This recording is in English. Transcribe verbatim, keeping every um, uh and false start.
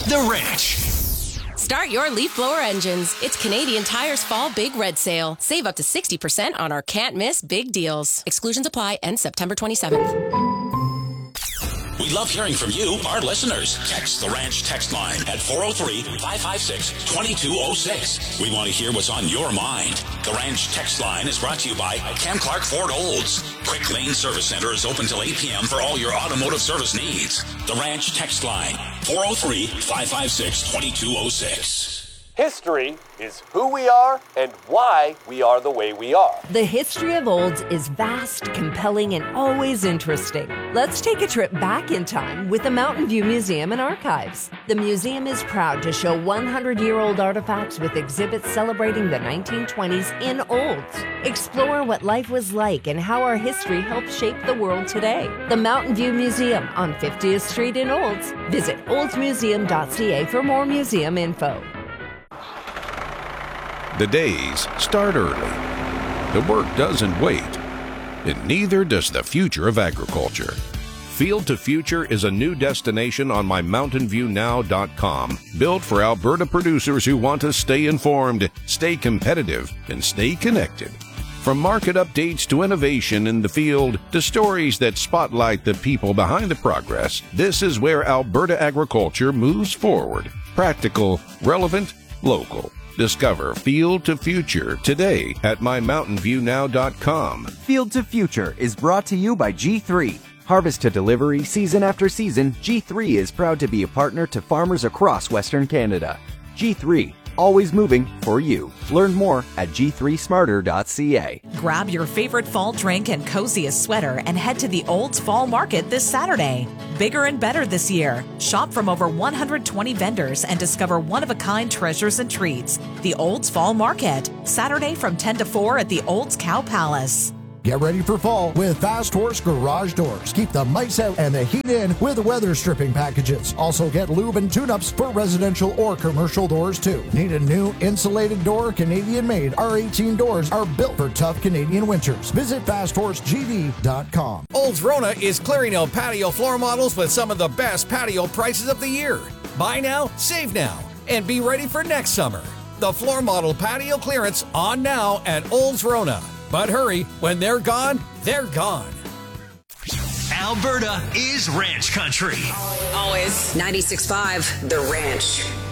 The Ranch. Start your leaf blower engines. It's Canadian Tire's Fall Big Red Sale. Save up to sixty percent on our can't miss big deals. Exclusions apply. Ends September twenty-seventh. We love hearing from you, our listeners. Text the Ranch text line at four oh three, five five six, two two oh six. We want to hear what's on your mind. The Ranch text line is brought to you by Cam Clark Ford Olds. Quick Lane Service Center is open till eight p.m. for all your automotive service needs. The Ranch text line, four oh three, five five six, two two oh six. History is who we are and why we are the way we are. The history of Olds is vast, compelling, and always interesting. Let's take a trip back in time with the Mountain View Museum and Archives. The museum is proud to show one hundred year old artifacts with exhibits celebrating the nineteen twenties in Olds. Explore what life was like and how our history helped shape the world today. The Mountain View Museum on fiftieth Street in Olds. Visit olds museum dot c a for more museum info. The days start early. The work doesn't wait, and neither does the future of agriculture. Field to Future is a new destination on my mountain view now dot com, built for Alberta producers who want to stay informed, stay competitive, and stay connected. From market updates to innovation in the field to stories that spotlight the people behind the progress, this is where Alberta agriculture moves forward. Practical, relevant, local. Discover Field to Future today at my mountain view now dot com. Field to Future is brought to you by G three. Harvest to delivery, season after season, G three is proud to be a partner to farmers across Western Canada. G three, always moving for you. Learn more at g three smarter dot c a. Grab your favorite fall drink and coziest sweater and head to the Olds Fall Market this Saturday. Bigger and better this year. Shop from over one hundred twenty vendors and discover one-of-a-kind treasures and treats. The Olds Fall Market, Saturday from ten to four at the Olds Cow Palace. Get ready for fall with Fast Horse Garage Doors. Keep the mice out and the heat in with weather stripping packages. Also get lube and tune-ups for residential or commercial doors too. Need a new insulated door? Canadian-made R eighteen doors are built for tough Canadian winters. Visit fast horse g d dot com. Olds Rona is clearing out patio floor models with some of the best patio prices of the year. Buy now, save now, and be ready for next summer. The floor model patio clearance on now at Olds Rona. But hurry, when they're gone, they're gone. Alberta is ranch country. Always. ninety-six point five The Ranch.